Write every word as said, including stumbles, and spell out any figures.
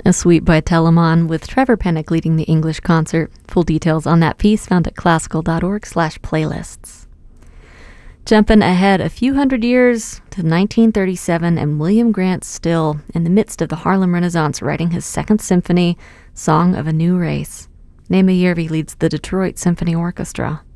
A suite by Telemann, with Trevor Pennock leading the English concert. Full details on that piece found at classical.org slash playlists. Jumping ahead a few hundred years to nineteen thirty-seven, and William Grant Still in the midst of the Harlem Renaissance writing his second symphony, Song of a New Race. Name a year he leads the Detroit Symphony Orchestra.